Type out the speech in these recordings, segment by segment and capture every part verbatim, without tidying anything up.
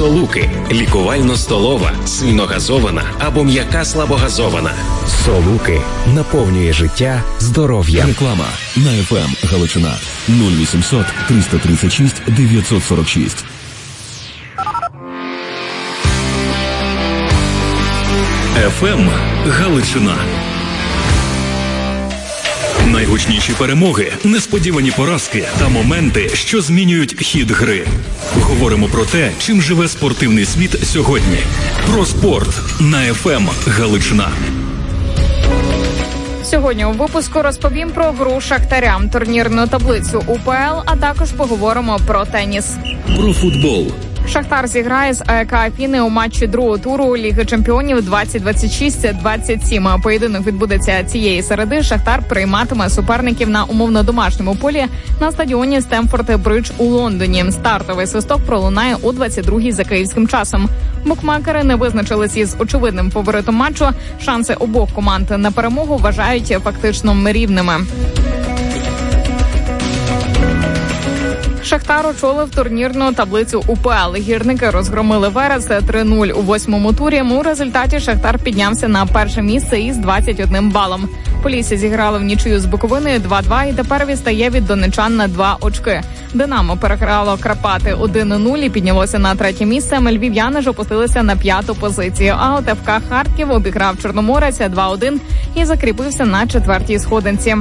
Солуки. Лікувально-столова, сильногазована або м'яка слабогазована. Солуки. Наповнює життя здоров'ям. Реклама на еф ем Галичина нуль вісімсот триста тридцять шість дев'ятсот сорок шість. еф ем Галичина. Найгучніші перемоги, несподівані поразки та моменти, що змінюють хід гри. Говоримо про те, чим живе спортивний світ сьогодні. Про спорт на еф ем Галичина. Сьогодні у випуску розповім про гру Шахтаря, турнірну таблицю у пе ел, а також поговоримо про теніс. Про футбол. Шахтар зіграє з АЕК Афіни у матчі другого туру Ліги чемпіонів двадцять двадцять шість двадцять сім. Поєдинок відбудеться цієї середи. Шахтар прийматиме суперників на умовно домашньому полі на стадіоні Стемфорд-Бридж у Лондоні. Стартовий свисток пролунає о двадцять другій за київським часом. Букмекери не визначились із очевидним фаворитом матчу. Шанси обох команд на перемогу вважають фактично рівними. Шахтар очолив турнірну таблицю у пе ел. Гірники розгромили Верес три нуль у восьмому турі. У результаті Шахтар піднявся на перше місце із двадцять одним балом. Полісся зіграли в нічию з Буковиною два два і тепер відстає від донечан на два очки. Динамо переграло Карпати один нуль і піднялося на третє місце. Львів'яни ж опустилися на п'яту позицію. А от еф ка Харків обіграв Чорноморець два один і закріпився на четвертій сходинці.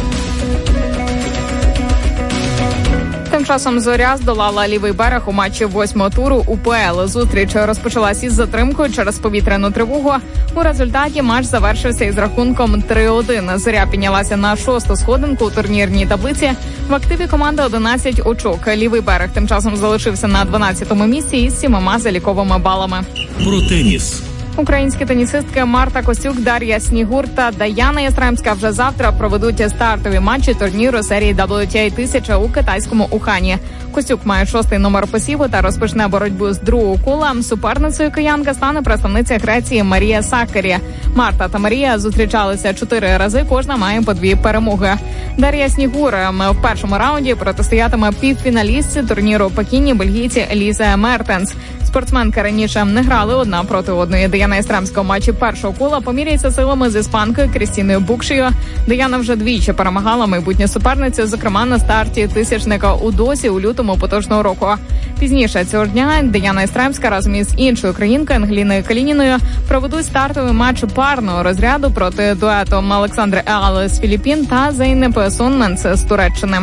Тим часом «Зоря» здолала «Лівий берег» у матчі восьмого туру у пе ел. Зустріч розпочалась із затримкою через повітряну тривогу. У результаті матч завершився із рахунком три один. «Зоря» піднялася на шосту сходинку у турнірній таблиці. В активі команди одинадцять очок. «Лівий берег» тим часом залишився на дванадцятому місці із сімома заліковими балами. Про теніс. Українські тенісистки Марта Костюк, Дар'я Снігур та Даяна Ястремська вже завтра проведуть стартові матчі турніру серії дабл ю ті ей тисяча у китайському Ухані. Костюк має шостий номер посіву та розпочне боротьбу з другого кола. Суперницею киянка стане представниця Греції Марія Саккарі. Марта та Марія зустрічалися чотири рази, кожна має по дві перемоги. Дар'я Снігур в першому раунді протистоятиме півфіналістці турніру у Пекіні бельгійці Елізе Мертенс. Спортсменки раніше не грали одна проти одної. Даяна Ястремська у матчі першого кола поміряється силами з іспанкою Крістіною Букшею. Даяна вже двічі перемагала майбутню суперницю, зокрема на старті тисячника у Досі у лютому поточного року. Пізніше цього дня Даяна Ястремська разом із іншою українкою Ангеліною Калініною проведуть стартовий матч парного розряду проти дуету Олександри Еали з Філіппін та Зейнеп Сонменс з Туреччини.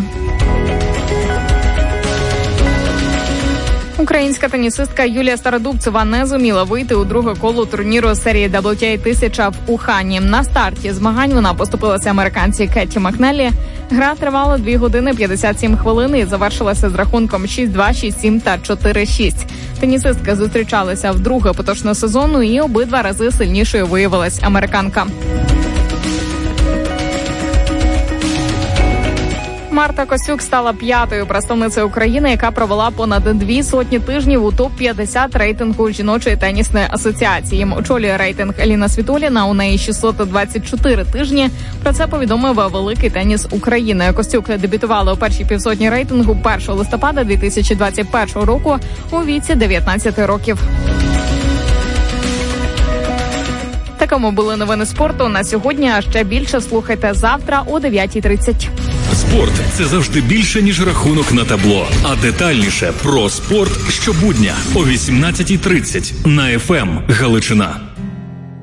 Українська тенісистка Юлія Стародубцева не зуміла вийти у друге коло турніру серії дабл ю ті ей тисяча в Ухані. На старті змагань вона поступилася американці Кетті Макнеллі. Гра тривала дві години п'ятдесят сім хвилин і завершилася з рахунком шість два, шість сім та чотири шість. Тенісистки зустрічалися вдруге поточного сезону і обидва рази сильнішою виявилась американка. Марта Костюк стала п'ятою представницею України, яка провела понад дві сотні тижнів у топ п'ятдесят рейтингу жіночої тенісної асоціації. Очолює рейтинг Еліна Світоліна, у неї шістсот двадцять чотири тижні. Про це повідомив Великий теніс України. Костюк дебютувала у першій півсотні рейтингу першого листопада дві тисячі двадцять першого року у віці дев'ятнадцяти років. Такими були новини спорту на сьогодні, а ще більше слухайте завтра о дев'ятій тридцять. Спорт – це завжди більше, ніж рахунок на табло. А детальніше про спорт щобудня о вісімнадцятій тридцять на еф ем Галичина.